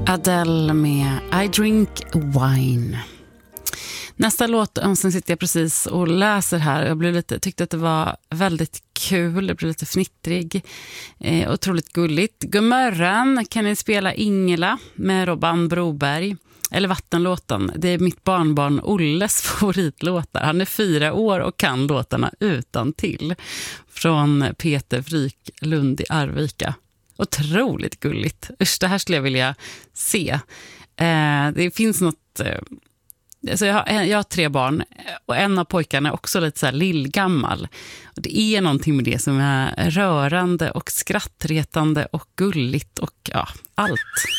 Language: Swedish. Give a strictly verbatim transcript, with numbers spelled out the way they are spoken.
Adele med I Drink Wine. Nästa låt, och sen sitter jag precis och läser här. Jag blev lite, tyckte att det var väldigt kul, jag blev lite fnittrig. Eh, otroligt gulligt. Godmorgon, kan ni spela Ingela med Robban Broberg? Eller Vattenlåten. Det är mitt barnbarn Olles favoritlåtar. Han är fyra år och kan låtarna utan till. Från Peter Fryklund i Arvika. Otroligt gulligt. Usch, det här skulle jag vilja se. Eh, det finns något... Eh, alltså jag, har, jag har tre barn och en av pojkarna är också lite så här lillgammal. Och det är någonting med det som är rörande och skrattretande och gulligt och ja, allt.